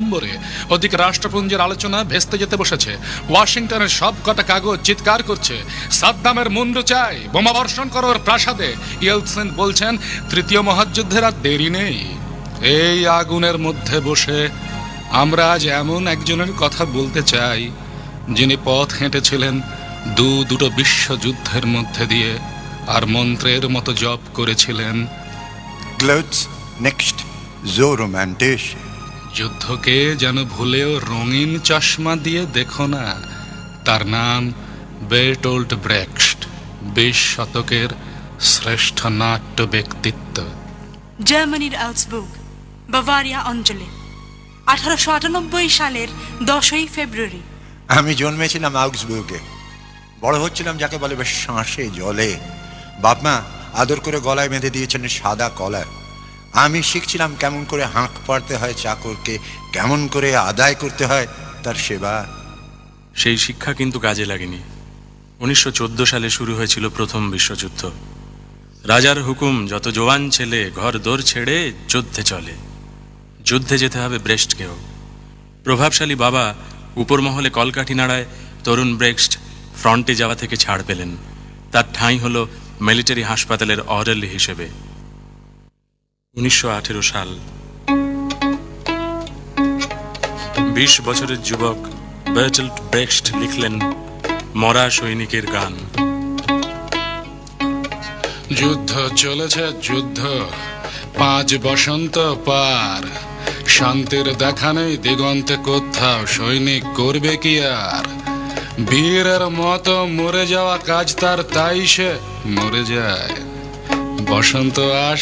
নম্বরে। ওদিকে রাষ্ট্রপুঞ্জের আলোচনা ভেস্তে যেতে বসেছে। ওয়াশিংটনের সব কটা কাগজ চিৎকার করছে, সাদ্দামের মুন্ডু চাই, বোমা বর্ষণ করো ওর প্রাসাদে। ইয়েলৎসিন বলছেন তৃতীয় মহাযুদ্ধের আর দেরি নেই। এই আগুনের মধ্যে বসে আমরা আজ এমন একজনের কথা বলতে চাই, যিনি পথ হেঁটেছিলেন দুটো বিশ্বযুদ্ধের মধ্যে দিয়ে, আর মন্ত্রের মতো জপ করেছিলেন Glöds nicht so romantisch. যুদ্ধকে যেন ভুলেও রঙিন চশমা দিয়ে দেখো না। তার নাম বেরটোল্ট ব্রেখট, 20 শতকের শ্রেষ্ঠ নাট্য ব্যক্তিত্ব। জার্মানির আউসবুর্গ, বাভারিয়া অঞ্চলে 1898 সালের 10ই ফেব্রুয়ারি। আমি জন্মেছিলাম আউগসবুর্গে, বড় হচ্ছিলাম যাকে বলে বেশ শাঁসে জলে। বাপমা আদর করে গলায় বেঁধে দিয়েছেন সাদা কলার। আমি শিখছিলাম কেমন করে হাঁক পাড়তে হয় চাকরকে, কেমন করে আদায় করতে হয় তার সেবা। সেই শিক্ষা কিন্তু কাজে লাগেনি। 1914 সালে শুরু হয়েছিল প্রথম বিশ্বযুদ্ধ। রাজার হুকুম, যত জওয়ান ছেলে ঘর দোর ছেড়ে যুদ্ধে চলে। যুদ্ধে যেতে হবে ব্রেস্টকেও। প্রভাবশালী বাবা উপর মহলে কলকাঠি নাড়ায়, তরুণ ব্রেখট ফ্রন্টে যাওয়া থেকে ছাড় পেলেন। তার ঠাঁই হলো মিলিটারি হাসপাতালের অর্ডারলি হিসেবে। 1918 সাল। 20 বছরের যুবক বার্টল্ট ব্রেখট লিখলেন মরা সৈনিকের গান। যুদ্ধ চলেছে, যুদ্ধ, 5 বসন্ত পার, শান্তির দেখা নেই দিগন্তে কোথাও, সৈনিক করবে কি আর? বীরের মতো মরে যাওয়া কাজ তার, তাই সে মরে যায়। বসন্ত